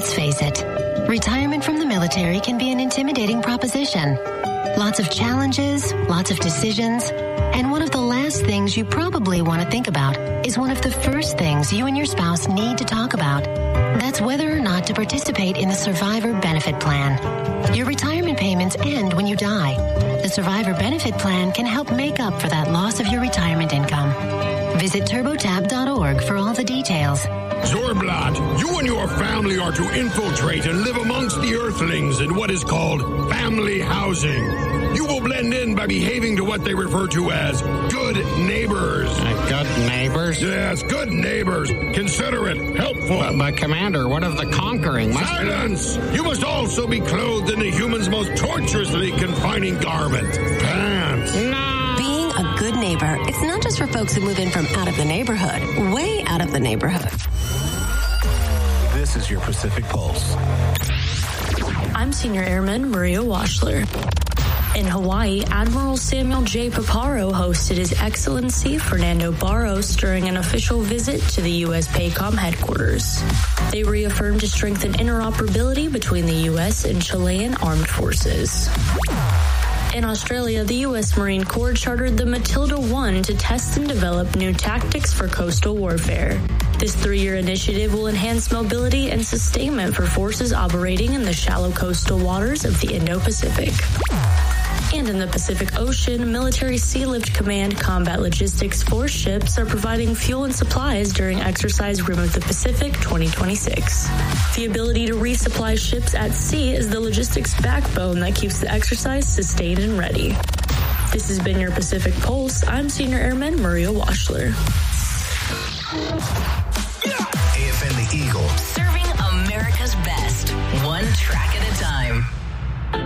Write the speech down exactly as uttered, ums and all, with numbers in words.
Let's face it, retirement from the military can be an intimidating proposition. Lots of challenges, lots of decisions, and one of the last things you probably want to think about is one of the first things you and your spouse need to talk about. That's whether or not to participate in the Survivor Benefit Plan. Your retirement payments end when you die. The Survivor Benefit Plan can help make up for that loss of your retirement income. Visit TurboTap dot org for all the details. Zorblat, you and your family are to infiltrate and live amongst the Earthlings in what is called family housing. You will blend in by behaving to what they refer to as good neighbors. Uh, good neighbors? Yes, good neighbors. Considerate, helpful. But, but Commander, what of the conquering? Must Silence! You must also be clothed in the human's most tortuously confining garment, pants. No! Being a good neighbor, it's not just for folks who move in from out of the neighborhood, way out of the neighborhood. This is your Pacific Pulse. I'm Senior Airman Maria Washler. In Hawaii, Admiral Samuel J. Paparo hosted His Excellency Fernando Barros during an official visit to the U S PACOM headquarters. They reaffirmed to strengthen interoperability between the U S and Chilean armed forces. In Australia, the U S Marine Corps chartered the Matilda one to test and develop new tactics for coastal warfare. This three-year initiative will enhance mobility and sustainment for forces operating in the shallow coastal waters of the Indo-Pacific. And in the Pacific Ocean, Military Sea Lift Command Combat Logistics Force ships are providing fuel and supplies during Exercise Rim of the Pacific twenty twenty-six. The ability to resupply ships at sea is the logistics backbone that keeps the exercise sustained and ready. This has been your Pacific Pulse. I'm Senior Airman Maria Washler. A F N The Eagle. Serving America's best, one track at a time.